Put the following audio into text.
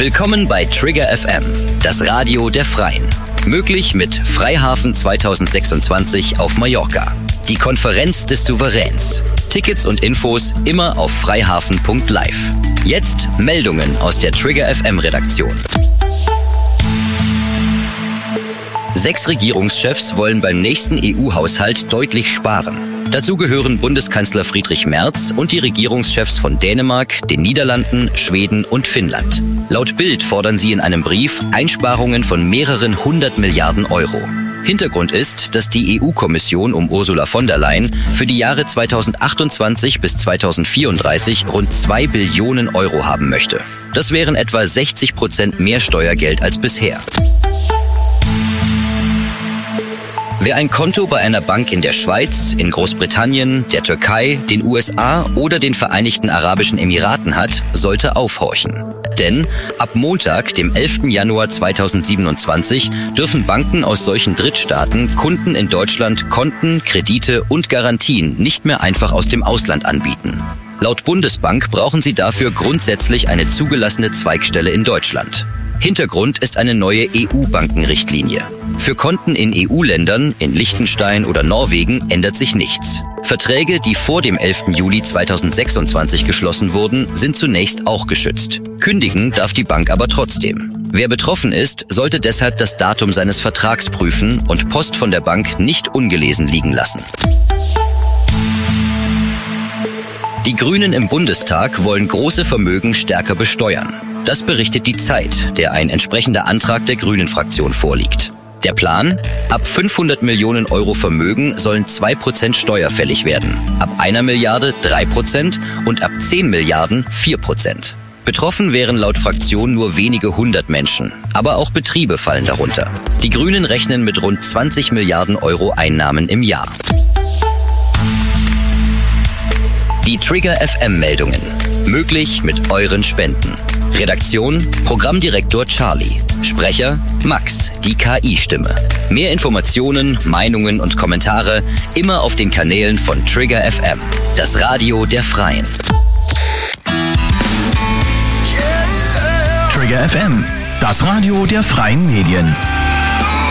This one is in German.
Willkommen bei Trigger FM, das Radio der Freien. Möglich mit Freihafen 2026 auf Mallorca. Die Konferenz des Souveräns. Tickets und Infos immer auf freihafen.live. Jetzt Meldungen aus der Trigger FM Redaktion. 6 Regierungschefs wollen beim nächsten EU-Haushalt deutlich sparen. Dazu gehören Bundeskanzler Friedrich Merz und die Regierungschefs von Dänemark, den Niederlanden, Schweden und Finnland. Laut Bild fordern sie in einem Brief Einsparungen von mehreren 100 Milliarden Euro. Hintergrund ist, dass die EU-Kommission um Ursula von der Leyen für die Jahre 2028 bis 2034 rund 2 Billionen Euro haben möchte. Das wären etwa 60% mehr Steuergeld als bisher. Wer ein Konto bei einer Bank in der Schweiz, in Großbritannien, der Türkei, den USA oder den Vereinigten Arabischen Emiraten hat, sollte aufhorchen. Denn ab Montag, dem 11. Januar 2027, dürfen Banken aus solchen Drittstaaten Kunden in Deutschland Konten, Kredite und Garantien nicht mehr einfach aus dem Ausland anbieten. Laut Bundesbank brauchen sie dafür grundsätzlich eine zugelassene Zweigstelle in Deutschland. Hintergrund ist eine neue EU-Bankenrichtlinie. Für Konten in EU-Ländern, in Liechtenstein oder Norwegen ändert sich nichts. Verträge, die vor dem 11. Juli 2026 geschlossen wurden, sind zunächst auch geschützt. Kündigen darf die Bank aber trotzdem. Wer betroffen ist, sollte deshalb das Datum seines Vertrags prüfen und Post von der Bank nicht ungelesen liegen lassen. Die Grünen im Bundestag wollen große Vermögen stärker besteuern. Das berichtet die Zeit, der ein entsprechender Antrag der Grünen-Fraktion vorliegt. Der Plan? Ab 500 Millionen Euro Vermögen sollen 2% steuerfällig werden, ab 1 Milliarde 3% und ab 10 Milliarden 4%. Betroffen wären laut Fraktion nur wenige 100 Menschen, aber auch Betriebe fallen darunter. Die Grünen rechnen mit rund 20 Milliarden Euro Einnahmen im Jahr. Die Trigger FM-Meldungen. Möglich mit euren Spenden. Redaktion: Programmdirektor Charlie. Sprecher: Max, die KI-Stimme. Mehr Informationen, Meinungen und Kommentare immer auf den Kanälen von Trigger FM, das Radio der Freien. Trigger FM, das Radio der Freien Medien.